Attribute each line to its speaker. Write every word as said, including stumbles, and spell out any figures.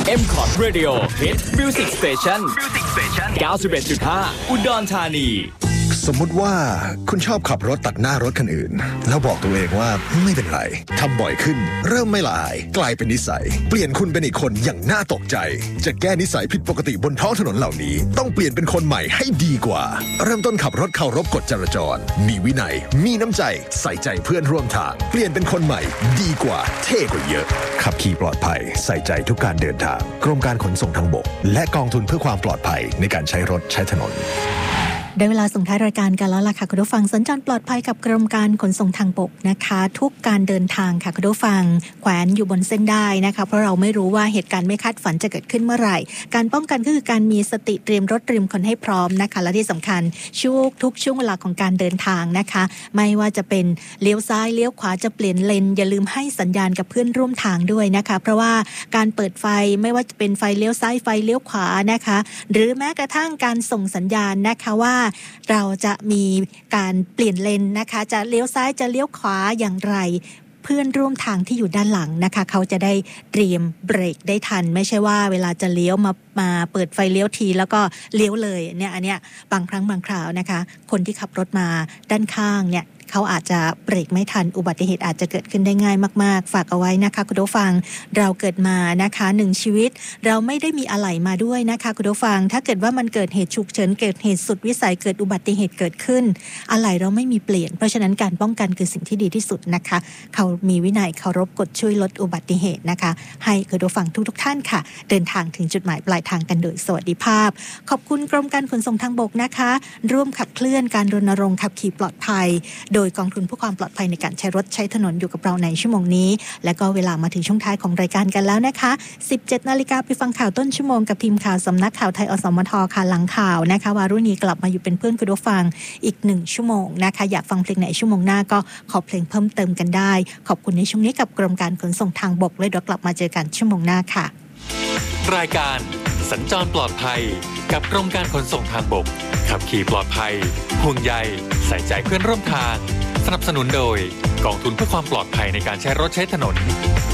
Speaker 1: เอ็ม คอร์ด Radio Hit Music Station เก้าสิบเอ็ดจุดห้า อุดรธานี
Speaker 2: สมมุติว่าคุณชอบขับรถตัดหน้ารถคันอื่นแล้วบอกตัวเองว่าไม่เป็นไรทำบ่อยขึ้นเริ่มไม่ละอายกลายเป็นนิสัยเปลี่ยนคุณเป็นอีกคนอย่างน่าตกใจจะแก้นิสัยผิดปกติบนท้องถนนเหล่านี้ต้องเปลี่ยนเป็นคนใหม่ให้ดีกว่าเริ่มต้นขับรถเคารพกฎจราจรมีวินัยมีน้ำใจใส่ใจเพื่อนร่วมทางเปลี่ยนเป็นคนใหม่ดีกว่าเท่กว่าเยอะขับขี่ปลอดภัยใส่ใจทุกการเดินทางกรมการขนส่งทางบกและกองทุนเพื่อความปลอดภัยในการใช้รถใช้ถนน
Speaker 3: ได้เวลาส่งท้ายรายการกันแล้วล่ะค่ะคุณผู้ฟังสัญจรปลอดภัยกับกรมการขนส่งทางบกนะคะทุกการเดินทางค่ะคุณผู้ฟังแขวนอยู่บนเส้นได้นะคะเพราะเราไม่รู้ว่าเหตุการณ์ไม่คาดฝันจะเกิดขึ้นเมื่อไหร่การป้องกันก็คือการมีสติเตรียมรถเตรียมคนให้พร้อมนะคะและที่สำคัญช่วงทุกช่วงเวลาของการเดินทางนะคะไม่ว่าจะเป็นเลี้ยวซ้ายเลี้ยวขวาจะเปลี่ยนเลนอย่าลืมให้สัญญาณกับเพื่อนร่วมทางด้วยนะคะเพราะว่าการเปิดไฟไม่ว่าจะเป็นไฟเลี้ยวซ้ายไฟเลี้ยวขวานะคะหรือแม้กระทั่งการส่งสัญญาณนะคะว่าเราจะมีการเปลี่ยนเลนนะคะจะเลี้ยวซ้ายจะเลี้ยวขวาอย่างไรเพื่อนร่วมทางที่อยู่ด้านหลังนะคะเขาจะได้เตรียมเบรกได้ทันไม่ใช่ว่าเวลาจะเลี้ยวมามาเปิดไฟเลี้ยวทีแล้วก็เลี้ยวเลยเนี่ยอันเนี้ยบางครั้งบางคราวนะคะคนที่ขับรถมาด้านข้างเนี่ยเขาอาจจะเบรกไม่ทันอุบัติเหตุอาจจะเกิดขึ้นได้ง่ายมากๆฝากเอาไว้นะคะคุณผู้ฟังเราเกิดมานะคะหนึ่งชีวิตเราไม่ได้มีอะไหล่มาด้วยนะคะคุณผู้ฟังถ้าเกิดว่ามันเกิดเหตุฉุกเฉินเกิดเหตุสุดวิสัยเกิดอุบัติเหตุเกิดขึ้นอะไหล่เราไม่มีเปลี่ยนเพราะฉะนั้นการป้องกันคือสิ่งที่ดีที่สุดนะคะเขามีวินัยเคารพกฎช่วยลดอุบัติเหตุนะคะให้คุณผู้ฟังทุกๆท่านค่ะเดินทางถึงจุดหมายปลายทางกันโดยสวัสดิภาพขอบคุณกรมการขนส่งทางบกนะคะร่วมขับเคลื่อนการรณรงค์ขับขี่ปลอดภัยโดยกองทุนเพื่อความปลอดภัยในการใช้รถใช้ถนนอยู่กับเราในชั่วโมงนี้และก็เวลามาถึงช่วงท้ายของรายการกันแล้วนะคะ สิบเจ็ดนาฬิกา ไปฟังข่าวต้นชั่วโมงกับทีมข่าวสำนักข่าวไทยอสมทค่ะหลังข่าวนะคะวารุณีกลับมาอยู่เป็นเพื่อนคุณผู้ฟังอีกหนึ่งชั่วโมงนะคะอยากฟังเพลงไหนชั่วโมงหน้าก็ขอเพลงเพิ่มเติมกันได้ขอบคุณในช่วงนี้กับกรมการขนส่งทางบกเลยเดี๋ยวกลับมาเจอกันชั่วโมงหน้าค่ะ
Speaker 4: รายการสัญจรปลอดภัยกับกรมการขนส่งทางบกขับขี่ปลอดภัยห่วงใยใส่ใจเพื่อนร่วมทางสนับสนุนโดยกองทุนเพื่อความปลอดภัยในการใช้รถใช้ถนน